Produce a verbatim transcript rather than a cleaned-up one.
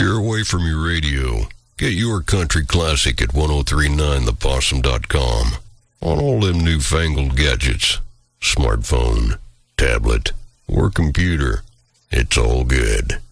you're away from your radio, get your country classic at ten thirty-nine the possum dot com. On all them newfangled gadgets, smartphone, tablet, or computer, it's all good.